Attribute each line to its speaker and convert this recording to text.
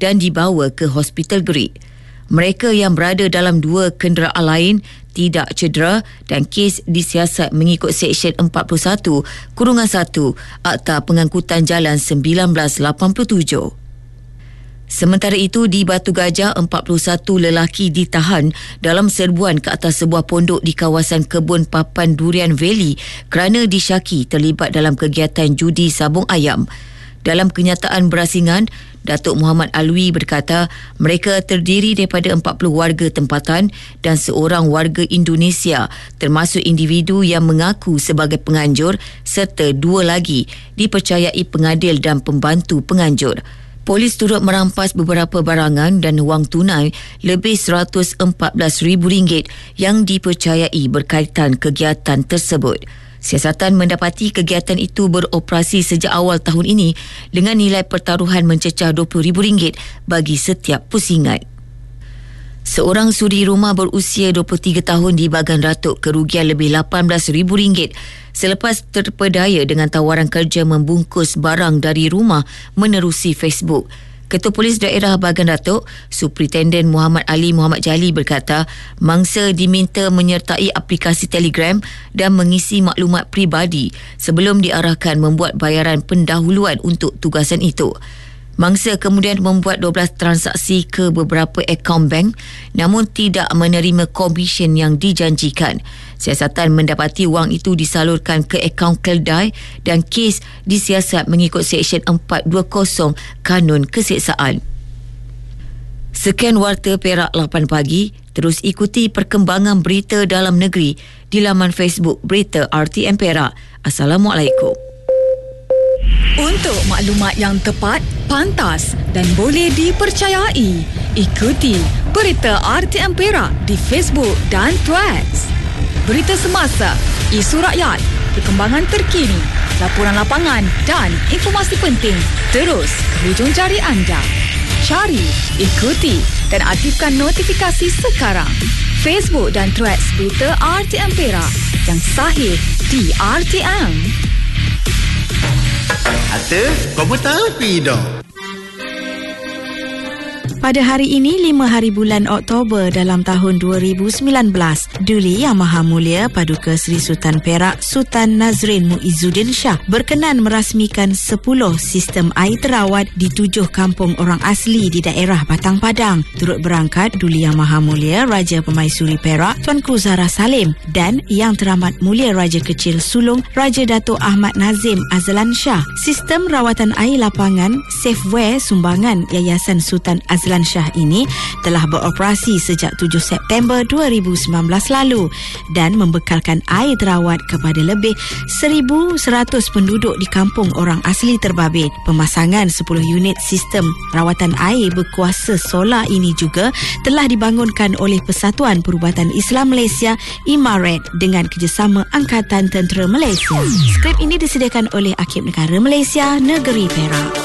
Speaker 1: dan dibawa ke Hospital Gerik. Mereka yang berada dalam 2 kenderaan lain tidak cedera dan kes disiasat mengikut Seksyen 41-1 Akta Pengangkutan Jalan 1987. Sementara itu, di Batu Gajah, 41 lelaki ditahan dalam serbuan ke atas sebuah pondok di kawasan kebun papan Durian Valley kerana disyaki terlibat dalam kegiatan judi sabung ayam. Dalam kenyataan berasingan, Datuk Muhammad Alwi berkata mereka terdiri daripada 40 warga tempatan dan seorang warga Indonesia, termasuk individu yang mengaku sebagai penganjur serta 2 lagi dipercayai pengadil dan pembantu penganjur. Polis turut merampas beberapa barangan dan wang tunai lebih RM114,000 yang dipercayai berkaitan kegiatan tersebut. Siasatan mendapati kegiatan itu beroperasi sejak awal tahun ini dengan nilai pertaruhan mencecah RM20,000 bagi setiap pusingan. Seorang suri rumah berusia 23 tahun di Bagan Ratuk kerugian lebih RM18,000 selepas terpedaya dengan tawaran kerja membungkus barang dari rumah menerusi Facebook. Ketua Polis Daerah Bagan Datuk, Superintenden Muhammad Ali Muhammad Jali berkata, mangsa diminta menyertai aplikasi Telegram dan mengisi maklumat peribadi sebelum diarahkan membuat bayaran pendahuluan untuk tugasan itu. Mangsa kemudian membuat 12 transaksi ke beberapa akaun bank namun tidak menerima komisen yang dijanjikan. Siasatan mendapati wang itu disalurkan ke akaun keldai dan kes disiasat mengikut Seksyen 420 Kanun Keseksaan. Sekian Warta Perak 8 pagi. Terus ikuti perkembangan berita dalam negeri di laman Facebook Berita RTM Perak. Assalamualaikum.
Speaker 2: Untuk maklumat yang tepat, pantas dan boleh dipercayai, ikuti Berita RTM Perak di Facebook dan Threads. Berita semasa, isu rakyat, perkembangan terkini, laporan lapangan dan informasi penting terus ke hujung jari anda. Cari, ikuti dan aktifkan notifikasi sekarang. Facebook dan Threads Berita RTM Perak yang sahih di RTM.
Speaker 3: Ate, kau buat api dah.
Speaker 4: Pada hari ini, 5 hari bulan Oktober dalam tahun 2019, Duli Yang Maha Mulia Paduka Seri Sultan Perak Sultan Nazrin Muizzuddin Shah berkenan merasmikan 10 sistem air terawat di 7 kampung orang asli di daerah Batang Padang. Turut berangkat Duli Yang Maha Mulia Raja Permaisuri Perak Tuanku Zahra Salim dan Yang Teramat Mulia Raja Kecil Sulong Raja Datuk Ahmad Nazim Azlan Shah. Sistem rawatan air lapangan Safeware sumbangan Yayasan Sultan Azlan Shah ini telah beroperasi sejak 7 September 2019 lalu dan membekalkan air terawat kepada lebih 1,100 penduduk di kampung orang asli terbabit. Pemasangan 10 unit sistem rawatan air berkuasa solar ini juga telah dibangunkan oleh Persatuan Perubatan Islam Malaysia IMARET dengan kerjasama Angkatan Tentera Malaysia. Skrip ini disediakan oleh Akib Negara Malaysia, Negeri Perak.